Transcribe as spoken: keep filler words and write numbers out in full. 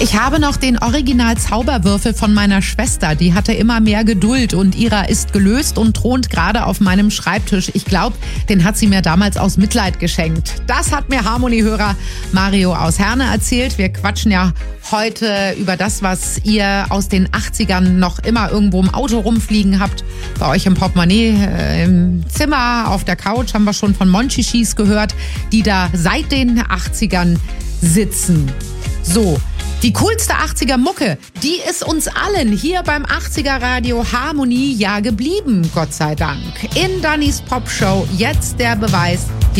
Ich habe noch den Original-Zauberwürfel von meiner Schwester. Die hatte immer mehr Geduld und ihrer ist gelöst und thront gerade auf meinem Schreibtisch. Ich glaube, den hat sie mir damals aus Mitleid geschenkt. Das hat mir Harmony-Hörer Mario aus Herne erzählt. Wir quatschen ja heute über das, was ihr aus den achtzigern noch immer irgendwo im Auto rumfliegen habt. Bei euch im Portemonnaie, äh, im Zimmer, auf der Couch haben wir schon von Monchichis gehört, die da seit den achtzigern sitzen. So, die coolste achtziger-Mucke, die ist uns allen hier beim achtziger-Radio Harmony ja geblieben, Gott sei Dank. In Dannys Popshow jetzt der Beweis,